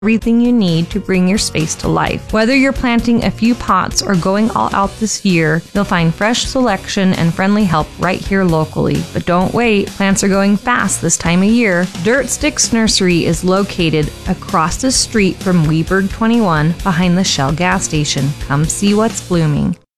everything you need to bring your space to life. Whether you're planting a few pots or going all out this year, you'll find fresh selection and friendly help right here locally. But don't wait, plants are going fast this time of year. Dirt Sticks Nursery is located across the street from Weberg 21 behind the Shell gas station. Come see what's blooming.